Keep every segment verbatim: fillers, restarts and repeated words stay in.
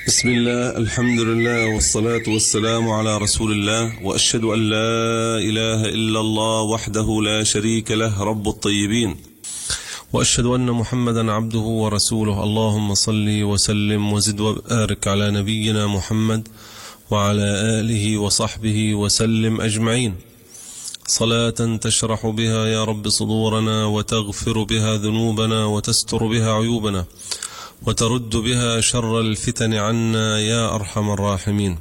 بسم الله، الحمد لله، والصلاة والسلام على رسول الله، وأشهد أن لا إله إلا الله وحده لا شريك له رب الطيبين، وأشهد أن محمدا عبده ورسوله. اللهم صل وسلم وزد وبارك على نبينا محمد وعلى آله وصحبه وسلم أجمعين، صلاة تشرح بها يا رب صدورنا، وتغفر بها ذنوبنا، وتستر بها عيوبنا، وترد بها شر الفتن عنا يا أرحم الراحمين.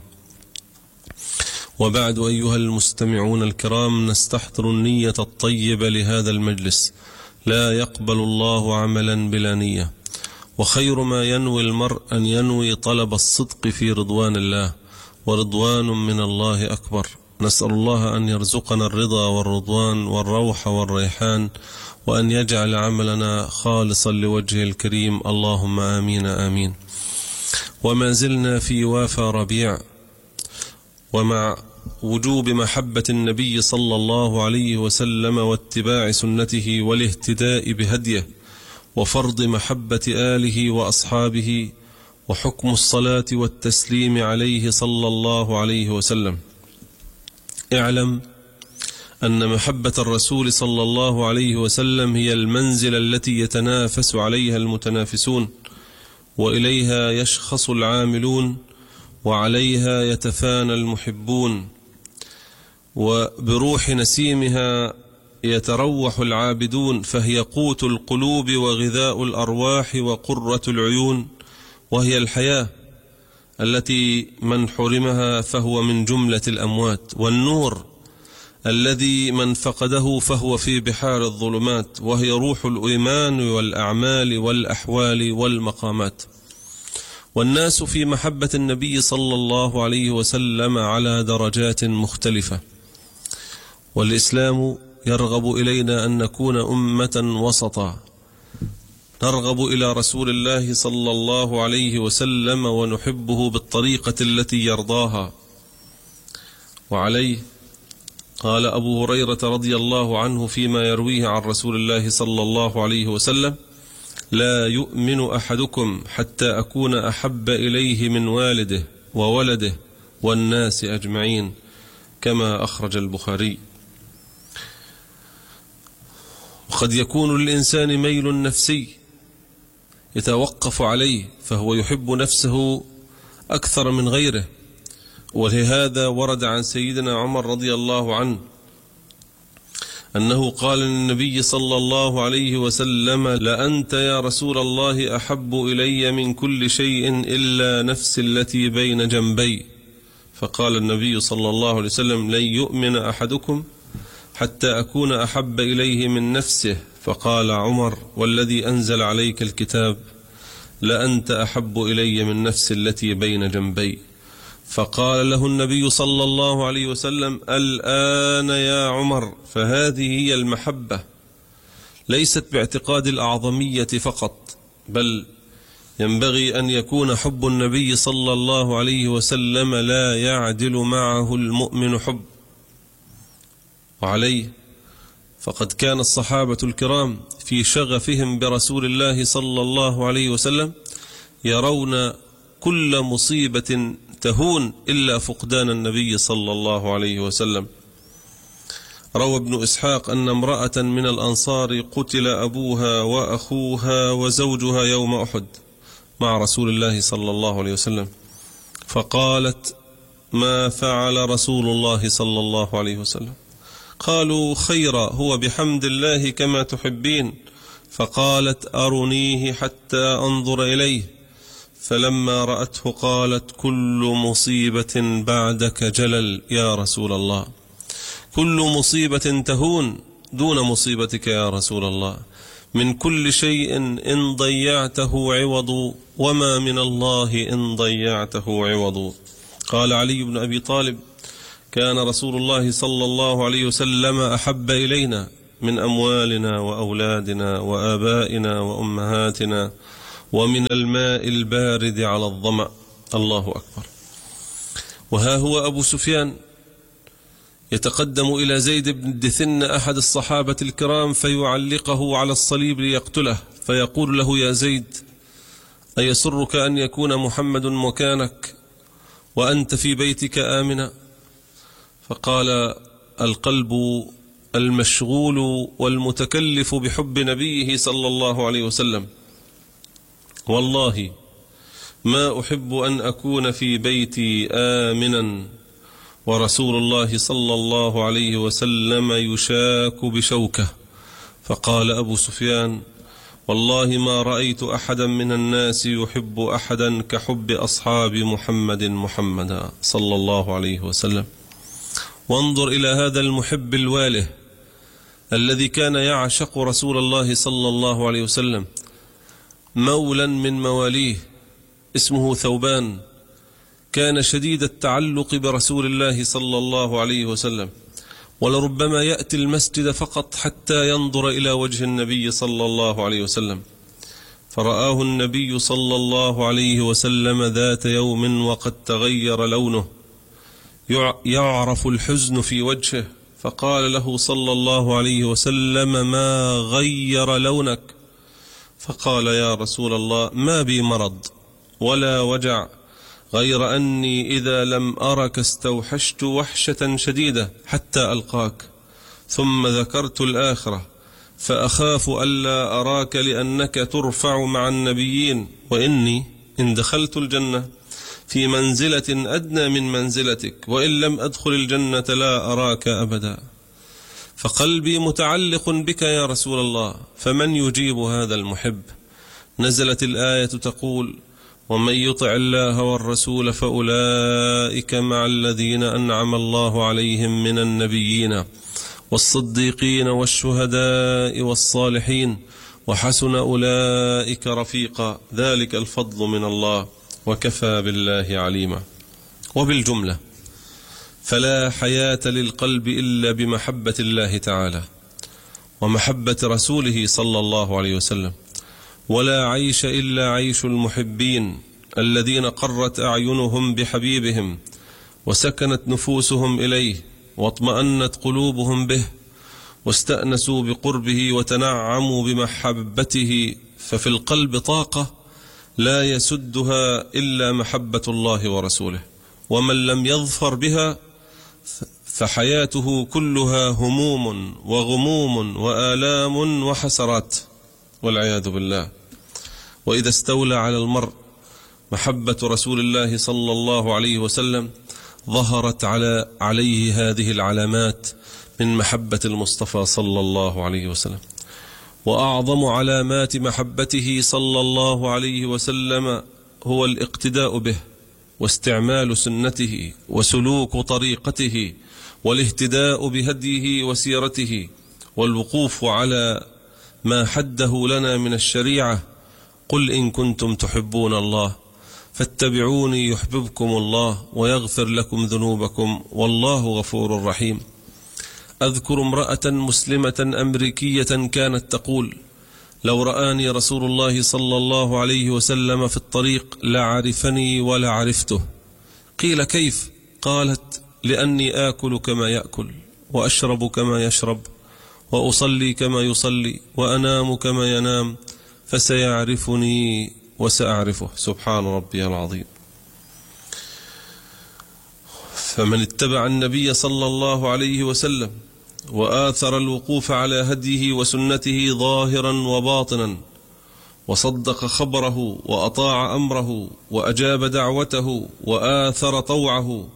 وبعد، أيها المستمعون الكرام، نستحضر النية الطيبة لهذا المجلس. لا يقبل الله عملا بلا نية، وخير ما ينوي المرء أن ينوي طلب الصدق في رضوان الله، ورضوان من الله أكبر. نسأل الله أن يرزقنا الرضا والرضوان والروح والريحان، وأن يجعل عملنا خالصا لوجهه الكريم، اللهم آمين آمين. وما زلنا في وافى ربيع، ومع وجوب محبة النبي صلى الله عليه وسلم واتباع سنته والاهتداء بهديه، وفرض محبة آله وأصحابه، وحكم الصلاة والتسليم عليه صلى الله عليه وسلم. اعلم أن محبة الرسول صلى الله عليه وسلم هي المنزلة التي يتنافس عليها المتنافسون، وإليها يشخص العاملون، وعليها يتفانى المحبون، وبروح نسيمها يتروح العابدون، فهي قوت القلوب وغذاء الأرواح وقرة العيون، وهي الحياة التي من حرمها فهو من جملة الأموات، والنور الذي من فقده فهو في بحار الظلمات، وهي روح الإيمان والأعمال والأحوال والمقامات. والناس في محبة النبي صلى الله عليه وسلم على درجات مختلفة، والإسلام يرغب إلينا أن نكون أمة وسطا، نرغب إلى رسول الله صلى الله عليه وسلم ونحبه بالطريقة التي يرضاها. وعليه قال أبو هريرة رضي الله عنه فيما يرويه عن رسول الله صلى الله عليه وسلم: لا يؤمن أحدكم حتى أكون أحب إليه من والده وولده والناس أجمعين، كما أخرج البخاري. وقد يكون للإنسان ميل نفسي يتوقف عليه، فهو يحب نفسه أكثر من غيره، ولهذا ورد عن سيدنا عمر رضي الله عنه أنه قال للنبي صلى الله عليه وسلم: لأنت يا رسول الله أحب إلي من كل شيء إلا نفسي التي بين جنبي. فقال النبي صلى الله عليه وسلم: لن يؤمن أحدكم حتى أكون أحب إليه من نفسه. فقال عمر: والذي أنزل عليك الكتاب لأنت أحب إلي من نفسي التي بين جنبي. فقال له النبي صلى الله عليه وسلم: الآن يا عمر، فهذه هي المحبة، ليست باعتقاد الأعظمية فقط، بل ينبغي أن يكون حب النبي صلى الله عليه وسلم لا يعدل معه المؤمن حب. وعليه فقد كان الصحابة الكرام في شغفهم برسول الله صلى الله عليه وسلم يرون كل مصيبة تهون إلا فقدان النبي صلى الله عليه وسلم. روى ابن إسحاق أن امرأة من الأنصار قتل أبوها وأخوها وزوجها يوم أحد مع رسول الله صلى الله عليه وسلم، فقالت: ما فعل رسول الله صلى الله عليه وسلم؟ قالوا: خيرا، هو بحمد الله كما تحبين. فقالت: أرنيه حتى أنظر إليه. فلما رأته قالت: كل مصيبة بعدك جلل يا رسول الله، كل مصيبة تهون دون مصيبتك يا رسول الله، من كل شيء إن ضيعته عوض، وما من الله إن ضيعته عوض. قال علي بن أبي طالب: كان رسول الله صلى الله عليه وسلم أحب إلينا من أموالنا وأولادنا وآبائنا وأمهاتنا ومن الماء البارد على الظمأ. الله أكبر. وها هو أبو سفيان يتقدم إلى زيد بن الدثن أحد الصحابة الكرام فيعلقه على الصليب ليقتله، فيقول له: يا زيد، أيسرك أن يكون محمد مكانك وأنت في بيتك آمنا؟ فقال: القلب المشغول والمتكلف بحب نبيه صلى الله عليه وسلم، والله ما أحب أن أكون في بيتي آمنا ورسول الله صلى الله عليه وسلم يشاك بشوكه. فقال أبو سفيان: والله ما رأيت أحدا من الناس يحب أحدا كحب أصحاب محمد محمدا صلى الله عليه وسلم. وانظر إلى هذا المحب الواله الذي كان يعشق رسول الله صلى الله عليه وسلم، مولا من مواليه اسمه ثوبان، كان شديد التعلق برسول الله صلى الله عليه وسلم، ولربما يأتي المسجد فقط حتى ينظر إلى وجه النبي صلى الله عليه وسلم. فرآه النبي صلى الله عليه وسلم ذات يوم وقد تغير لونه، يعرف الحزن في وجهه، فقال له صلى الله عليه وسلم: ما غير لونك؟ فقال: يا رسول الله، ما بي مرض ولا وجع، غير أني إذا لم أرك استوحشت وحشة شديدة حتى ألقاك، ثم ذكرت الآخرة فأخاف ألا أراك لأنك ترفع مع النبيين، وإني إن دخلت الجنة في منزلة أدنى من منزلتك، وإن لم أدخل الجنة لا أراك أبدا، فقلبي متعلق بك يا رسول الله، فمن يجيب هذا المحب؟ نزلت الآية تقول: ومن يطع الله والرسول فأولئك مع الذين أنعم الله عليهم من النبيين والصديقين والشهداء والصالحين وحسن أولئك رفيقا، ذلك الفضل من الله وكفى بالله عليما. وبالجملة فلا حياة للقلب إلا بمحبة الله تعالى ومحبة رسوله صلى الله عليه وسلم، ولا عيش إلا عيش المحبين الذين قرت أعينهم بحبيبهم وسكنت نفوسهم إليه واطمأنت قلوبهم به واستأنسوا بقربه وتنعموا بمحبته، ففي القلب طاقة لا يسدها إلا محبة الله ورسوله، ومن لم يظفر بها فحياته كلها هموم وغموم وآلام وحسرات والعياذ بالله. وإذا استولى على المرء محبة رسول الله صلى الله عليه وسلم ظهرت على عليه هذه العلامات من محبة المصطفى صلى الله عليه وسلم. وأعظم علامات محبته صلى الله عليه وسلم هو الاقتداء به واستعمال سنته وسلوك طريقته والاهتداء بهديه وسيرته والوقوف على ما حده لنا من الشريعة: قل إن كنتم تحبون الله فاتبعوني يحببكم الله ويغفر لكم ذنوبكم والله غفور رحيم. أذكر امرأة مسلمة أمريكية كانت تقول: لو رآني رسول الله صلى الله عليه وسلم في الطريق لعرفني ولا عرفته. قيل: كيف؟ قالت: لأني آكل كما يأكل وأشرب كما يشرب وأصلي كما يصلي وأنام كما ينام، فسيعرفني وسأعرفه. سبحان ربي العظيم. فمن اتبع النبي صلى الله عليه وسلم وآثر الوقوف على هديه وسنته ظاهرا وباطنا، وصدق خبره وأطاع أمره وأجاب دعوته وآثر طوعه،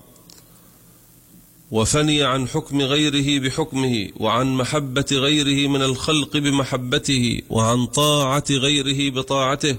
وفني عن حكم غيره بحكمه وعن محبة غيره من الخلق بمحبته وعن طاعة غيره بطاعته،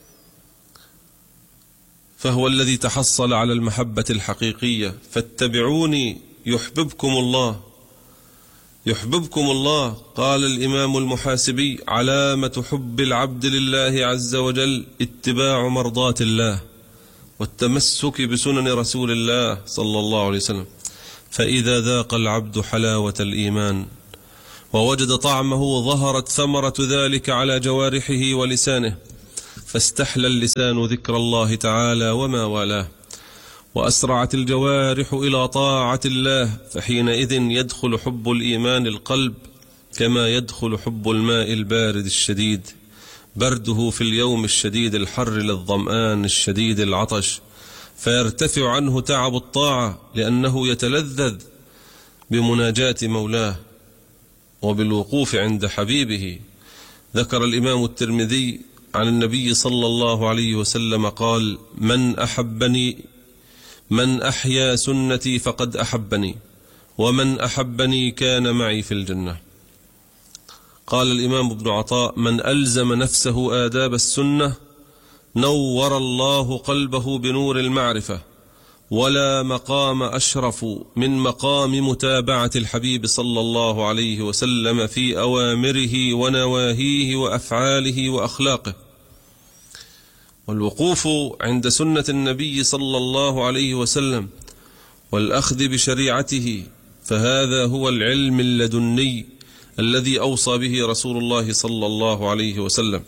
فهو الذي تحصل على المحبة الحقيقية. فاتبعوني يحببكم الله. يحببكم الله، قال الإمام المحاسبي: علامة حب العبد لله عز وجل اتباع مرضات الله والتمسك بسنن رسول الله صلى الله عليه وسلم. فإذا ذاق العبد حلاوة الإيمان ووجد طعمه ظهرت ثمرة ذلك على جوارحه ولسانه، فاستحلى اللسان ذكر الله تعالى وما والاه، وأسرعت الجوارح إلى طاعة الله، فحينئذ يدخل حب الإيمان القلب كما يدخل حب الماء البارد الشديد برده في اليوم الشديد الحر للظمآن الشديد العطش، فيرتفع عنه تعب الطاعة لأنه يتلذذ بمناجاة مولاه وبالوقوف عند حبيبه. ذكر الإمام الترمذي عن النبي صلى الله عليه وسلم قال: من أحبني من أحيا سنتي فقد أحبني، ومن أحبني كان معي في الجنة. قال الإمام ابن عطاء: من ألزم نفسه آداب السنة نور الله قلبه بنور المعرفة، ولا مقام أشرف من مقام متابعة الحبيب صلى الله عليه وسلم في أوامره ونواهيه وأفعاله وأخلاقه. والوقوف عند سنة النبي صلى الله عليه وسلم والأخذ بشريعته، فهذا هو العلم اللدني الذي أوصى به رسول الله صلى الله عليه وسلم.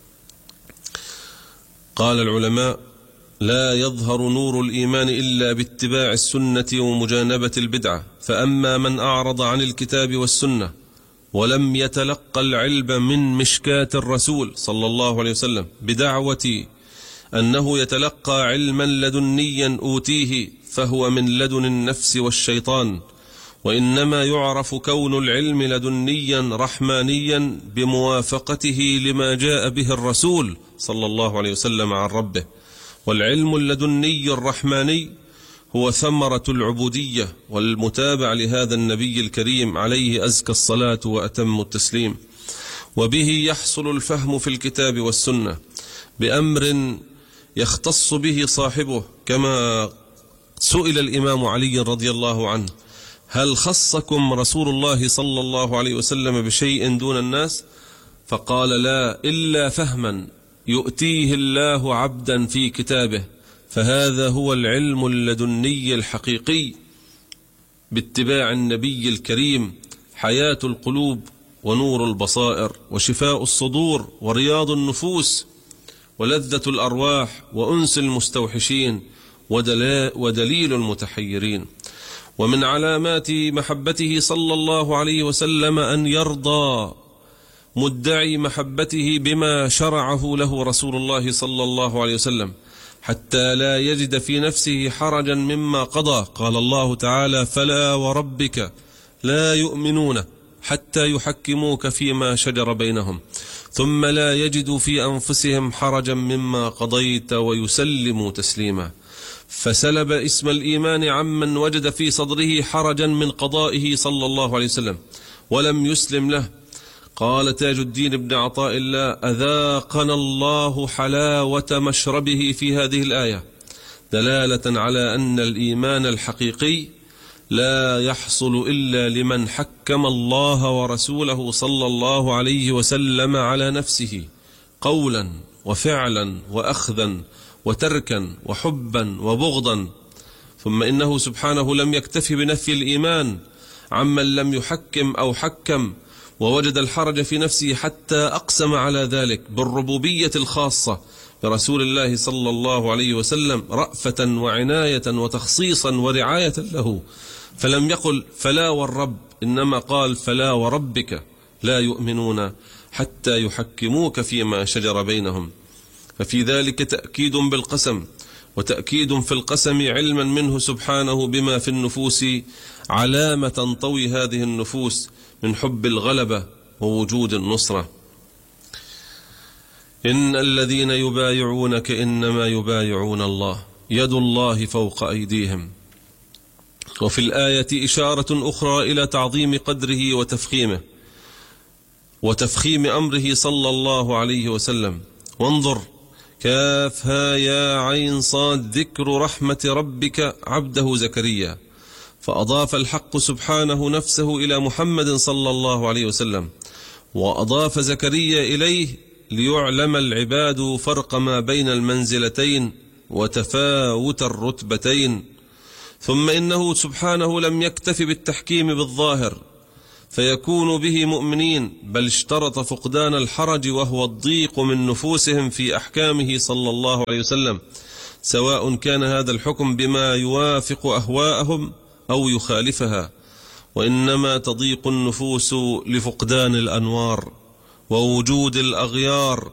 قال العلماء: لا يظهر نور الإيمان إلا باتباع السنة ومجانبة البدعة، فأما من أعرض عن الكتاب والسنة ولم يتلقى العلم من مشكاة الرسول صلى الله عليه وسلم بدعوة أنه يتلقى علما لدنيا أوتيه، فهو من لدن النفس والشيطان، وإنما يعرف كون العلم لدنيا رحمانيا بموافقته لما جاء به الرسول صلى الله عليه وسلم عن ربه. والعلم اللدني الرحماني هو ثمرة العبودية والمتابع لهذا النبي الكريم عليه أزكى الصلاة وأتم التسليم، وبه يحصل الفهم في الكتاب والسنة بأمر يختص به صاحبه، كما سئل الإمام علي رضي الله عنه: هل خصكم رسول الله صلى الله عليه وسلم بشيء دون الناس؟ فقال: لا، إلا فهما يؤتيه الله عبدا في كتابه، فهذا هو العلم اللدني الحقيقي باتباع النبي الكريم، حياة القلوب ونور البصائر وشفاء الصدور ورياض النفوس ولذة الأرواح وأنس المستوحشين ودليل المتحيرين. ومن علامات محبته صلى الله عليه وسلم أن يرضى مدعي محبته بما شرعه له رسول الله صلى الله عليه وسلم، حتى لا يجد في نفسه حرجا مما قضى. قال الله تعالى: فلا وربك لا يؤمنون حتى يحكموك فيما شجر بينهم ثم لا يجدوا في أنفسهم حرجا مما قضيت ويسلموا تسليما. فسلب اسم الإيمان عمن وجد في صدره حرجا من قضائه صلى الله عليه وسلم ولم يسلم له. قال تاج الدين بن عطاء الله: أذاقنا الله حلاوة مشربه في هذه الآية، دلالة على أن الإيمان الحقيقي لا يحصل إلا لمن حكم الله ورسوله صلى الله عليه وسلم على نفسه قولا وفعلا وأخذا وتركا وحبا وبغضا. ثم إنه سبحانه لم يكتفي بنفي الإيمان عمن لم يحكم أو حكم ووجد الحرج في نفسه، حتى أقسم على ذلك بالربوبية الخاصة برسول الله صلى الله عليه وسلم رأفة وعناية وتخصيصا ورعاية له، فلم يقل فلا والرب، إنما قال فلا وربك لا يؤمنون حتى يحكموك فيما شجر بينهم. ففي ذلك تأكيد بالقسم، وتأكيد في القسم علما منه سبحانه بما في النفوس علامة تنطوي هذه النفوس من حب الغلبة ووجود النصرة. إن الذين يبايعونك إنما يبايعون الله، يد الله فوق أيديهم. وفي الآية إشارة أخرى إلى تعظيم قدره وتفخيمه وتفخيم أمره صلى الله عليه وسلم. وانظر: كاف ها يا عين صاد، ذكر رحمة ربك عبده زكريا. فأضاف الحق سبحانه نفسه إلى محمد صلى الله عليه وسلم، وأضاف زكريا إليه ليعلم العباد فرق ما بين المنزلتين وتفاوت الرتبتين. ثم إنه سبحانه لم يكتف بالتحكيم بالظاهر فيكون به مؤمنين، بل اشترط فقدان الحرج وهو الضيق من نفوسهم في أحكامه صلى الله عليه وسلم، سواء كان هذا الحكم بما يوافق أهواءهم أو يخالفها. وإنما تضيق النفوس لفقدان الأنوار ووجود الأغيار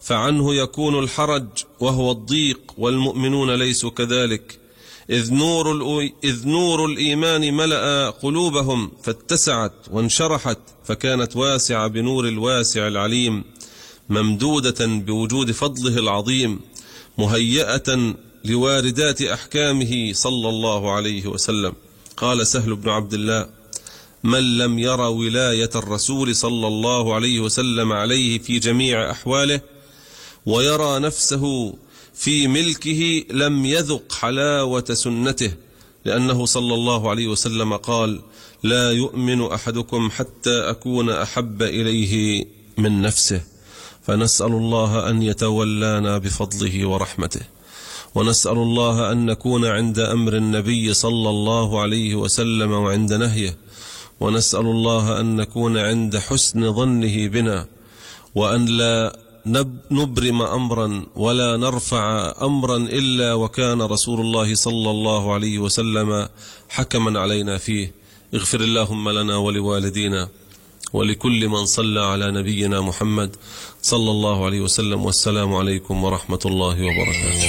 فعنه يكون الحرج وهو الضيق، والمؤمنون ليسوا كذلك، إذ نور, إذ نور الإيمان ملأ قلوبهم فاتسعت وانشرحت، فكانت واسعة بنور الواسع العليم، ممدودة بوجود فضله العظيم، مهيئة لواردات أحكامه صلى الله عليه وسلم. قال سهل بن عبد الله: من لم ير ولاية الرسول صلى الله عليه وسلم عليه في جميع أحواله ويرى نفسه في ملكه لم يذق حلاوة سنته، لأنه صلى الله عليه وسلم قال: لا يؤمن أحدكم حتى أكون أحب إليه من نفسه. فنسأل الله أن يتولانا بفضله ورحمته، ونسأل الله أن نكون عند أمر النبي صلى الله عليه وسلم وعند نهيه، ونسأل الله أن نكون عند حسن ظنه بنا، وأن لا نبرم أمرا ولا نرفع أمرا إلا وكان رسول الله صلى الله عليه وسلم حكما علينا فيه. اغفر اللهم لنا ولوالدينا ولكل من صلى على نبينا محمد صلى الله عليه وسلم. والسلام عليكم ورحمة الله وبركاته.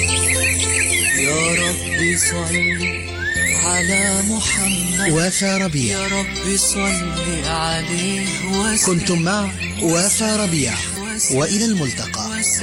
يا رب صل على محمد وفاء ربيع. يا رب صل عليه وسلم. كنتم مع وفاء ربيع، وإلى الملتقى.